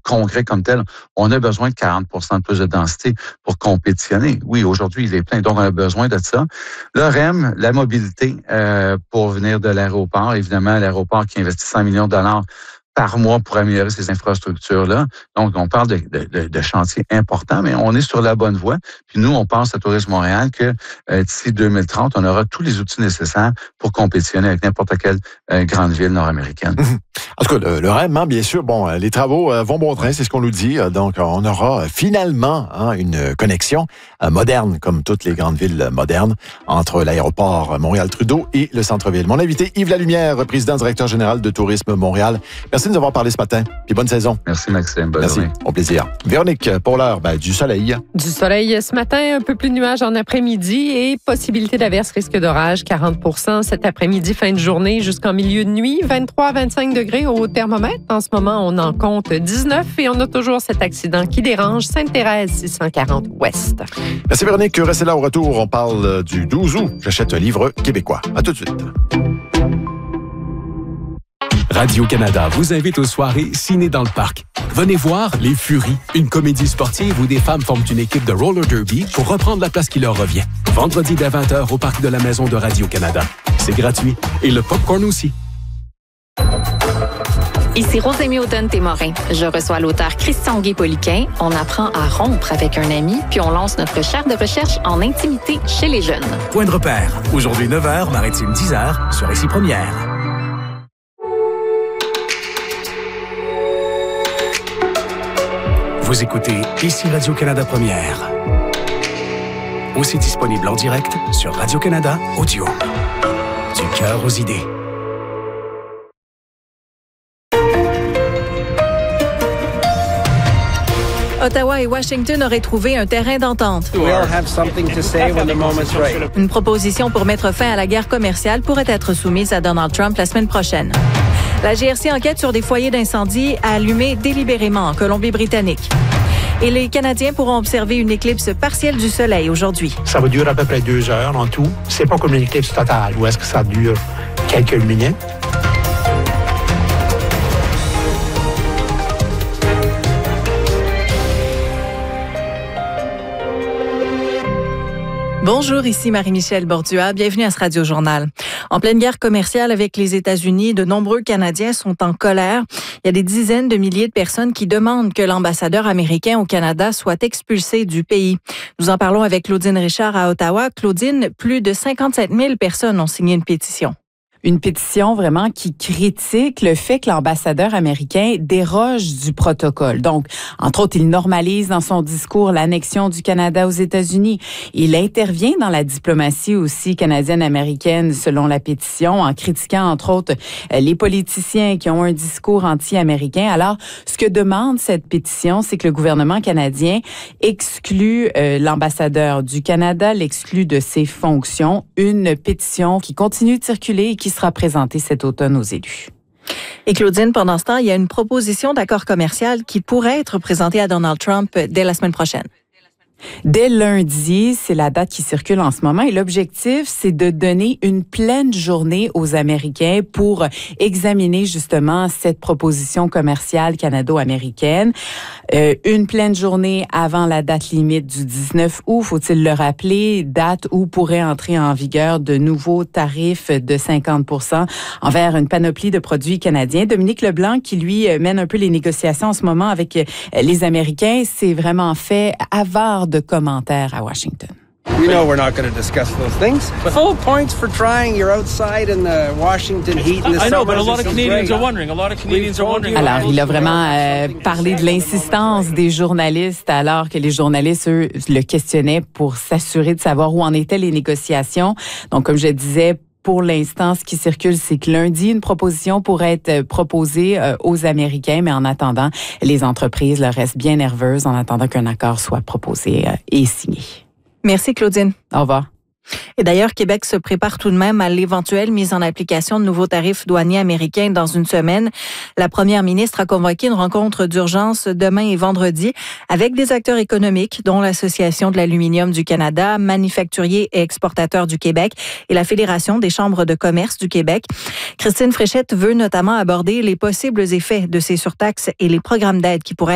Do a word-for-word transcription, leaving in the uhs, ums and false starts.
congrès comme tel, on a besoin de quarante pour cent de plus de densité pour compétitionner. Oui, aujourd'hui, il est plein, donc on a besoin de ça. Le R E M, la mobilité euh, pour venir de l'aéroport, évidemment, l'aéroport qui investit cent millions de dollars par mois pour améliorer ces infrastructures-là. Donc, on parle de, de, de chantiers importants, mais on est sur la bonne voie. Puis nous, on pense à Tourisme Montréal que euh, d'ici deux mille trente, on aura tous les outils nécessaires pour compétitionner avec n'importe quelle euh, grande ville nord-américaine. En tout cas, le, le R E M, hein, bien sûr, bon, les travaux euh, vont bon train, c'est ce qu'on nous dit. Donc, on aura finalement hein, une connexion euh, moderne, comme toutes les grandes villes modernes, entre l'aéroport Montréal-Trudeau et le centre-ville. Mon invité, Yves Lalumière, président directeur général de Tourisme Montréal. Merci de nous avoir parlé ce matin. Puis bonne saison. Merci, Maxime. Bonne Merci. journée. Au plaisir. Véronique, pour l'heure, ben, du soleil. Du soleil ce matin, un peu plus de nuages en après-midi et possibilité d'averse, risque d'orage, quarante pour cent cet après-midi, fin de journée jusqu'en milieu de nuit, vingt-trois à vingt-cinq degrés au thermomètre. En ce moment, on en compte dix-neuf et on a toujours cet accident qui dérange, Sainte-Thérèse, six cent quarante Ouest. Merci Véronique. Restez là au retour. On parle du douze août. J'achète un livre québécois. À tout de suite. Radio-Canada vous invite aux soirées Ciné dans le parc. Venez voir Les Furies, une comédie sportive où des femmes forment une équipe de roller derby pour reprendre la place qui leur revient. Vendredi dès vingt heures au parc de la Maison de Radio-Canada. C'est gratuit et le popcorn aussi. Ici Rosémie Audon-Témorin. Je reçois l'auteur Christian Guay-Poliquin. On apprend à rompre avec un ami, puis on lance notre chaire de recherche en intimité chez les jeunes. Point de repère. Aujourd'hui neuf heures, Maritime dix heures, sur Récit Première. Vous écoutez Ici Radio-Canada Première. Aussi disponible en direct sur Radio-Canada Audio. Du cœur aux idées. Ottawa et Washington auraient trouvé un terrain d'entente. We'll have something to say when the moment's right. Une proposition pour mettre fin à la guerre commerciale pourrait être soumise à Donald Trump la semaine prochaine. La G R C enquête sur des foyers d'incendie allumés délibérément en Colombie-Britannique. Et les Canadiens pourront observer une éclipse partielle du soleil aujourd'hui. Ça va durer à peu près deux heures en tout. C'est pas comme une éclipse totale, où est-ce que ça dure quelques minutes. Bonjour, ici Marie-Michel Bordua. Bienvenue à ce Radio-Journal. En pleine guerre commerciale avec les États-Unis, de nombreux Canadiens sont en colère. Il y a des dizaines de milliers de personnes qui demandent que l'ambassadeur américain au Canada soit expulsé du pays. Nous en parlons avec Claudine Richard à Ottawa. Claudine, plus de cinquante-sept mille personnes ont signé une pétition. Une pétition vraiment qui critique le fait que l'ambassadeur américain déroge du protocole. Donc, entre autres, il normalise dans son discours l'annexion du Canada aux États-Unis. Il intervient dans la diplomatie aussi canadienne-américaine, selon la pétition, en critiquant, entre autres, les politiciens qui ont un discours anti-américain. Alors, ce que demande cette pétition, c'est que le gouvernement canadien exclue euh, l'ambassadeur du Canada, l'exclue de ses fonctions. Une pétition qui continue de circuler et qui sera présenté cet automne aux élus. Et Claudine, pendant ce temps, il y a une proposition d'accord commercial qui pourrait être présentée à Donald Trump dès la semaine prochaine. Dès lundi, c'est la date qui circule en ce moment et l'objectif, c'est de donner une pleine journée aux Américains pour examiner justement cette proposition commerciale canado-américaine. Euh, une pleine journée avant la date limite du dix-neuf août, faut-il le rappeler, date où pourraient entrer en vigueur de nouveaux tarifs de cinquante pour cent envers une panoplie de produits canadiens. Dominique Leblanc, qui lui mène un peu les négociations en ce moment avec les Américains, s'est vraiment fait avare de commentaires à Washington. We know we're not going to discuss those things. Full points for trying. You're outside in the Washington heat in the I know, but a lot summers. of Canadians are wondering. A lot of Canadians are wondering. Alors, il a vraiment euh, parlé de l'insistance des journalistes alors que les journalistes, eux, le questionnaient pour s'assurer de savoir où en étaient les négociations. Donc, comme je disais, pour l'instant, ce qui circule, c'est que lundi, une proposition pourrait être proposée euh, aux Américains, mais en attendant, les entreprises leur restent bien nerveuses en attendant qu'un accord soit proposé euh, et signé. Merci, Claudine. Au revoir. Et d'ailleurs, Québec se prépare tout de même à l'éventuelle mise en application de nouveaux tarifs douaniers américains dans une semaine. La première ministre a convoqué une rencontre d'urgence demain et vendredi avec des acteurs économiques, dont l'Association de l'aluminium du Canada, Manufacturiers et exportateurs du Québec et la Fédération des chambres de commerce du Québec. Christine Fréchette veut notamment aborder les possibles effets de ces surtaxes et les programmes d'aide qui pourraient